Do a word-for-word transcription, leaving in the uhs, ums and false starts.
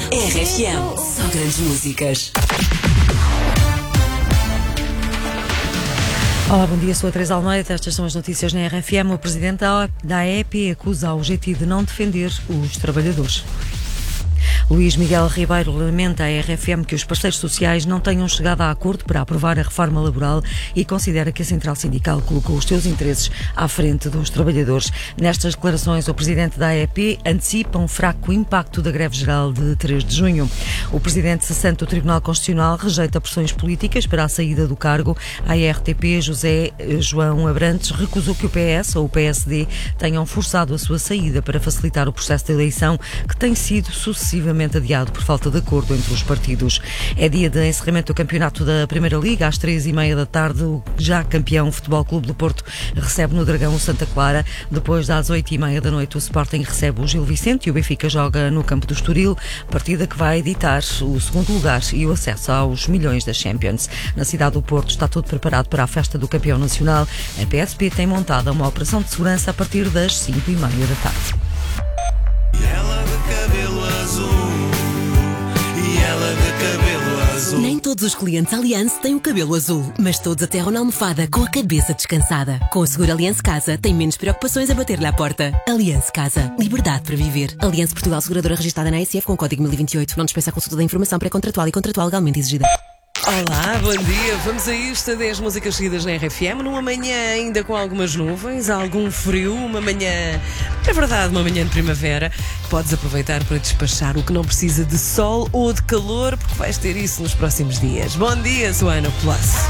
R F M, só grandes músicas. Olá, bom dia, sou a Teresa Almeida, estas são as notícias na R F M. O presidente da A E P acusa a U G T de não defender os trabalhadores. Luís Miguel Ribeiro lamenta à R F M que os parceiros sociais não tenham chegado a acordo para aprovar a reforma laboral e considera que a Central Sindical colocou os seus interesses à frente dos trabalhadores. Nestas declarações, o presidente da A E P antecipa um fraco impacto da greve geral de três de junho. O presidente cessante do Tribunal Constitucional rejeita pressões políticas para a saída do cargo. A R T P, José João Abrantes, recusou que o P S ou o P S D tenham forçado a sua saída para facilitar o processo de eleição, que tem sido sucessivamente adiado por falta de acordo entre os partidos. É dia de encerramento do campeonato da Primeira Liga. Às três e meia da tarde, o já campeão Futebol Clube do Porto recebe no Dragão o Santa Clara. Depois, às oito e meia da noite, o Sporting recebe o Gil Vicente e o Benfica joga no campo do Estoril, partida que vai editar o segundo lugar e o acesso aos milhões da Champions. Na cidade do Porto está tudo preparado para a festa do campeão nacional. A P S P tem montado uma operação de segurança a partir das cinco e meia da tarde. Nem todos os clientes Allianz têm o cabelo azul, mas todos aterram na almofada com a cabeça descansada. Com o seguro Allianz Casa, tem menos preocupações a bater-lhe à porta. Allianz Casa. Liberdade para viver. Allianz Portugal, seguradora registrada na A S F com o código mil e vinte e oito. Não dispensa a consulta da informação pré-contratual e contratual legalmente exigida. Olá, bom dia. Vamos a isto, a dez músicas seguidas na R F M, numa manhã ainda com algumas nuvens, algum frio, uma manhã, é verdade, uma manhã de primavera. Podes aproveitar para despachar o que não precisa de sol ou de calor, porque vais ter isso nos próximos dias. Bom dia, Suana Plus.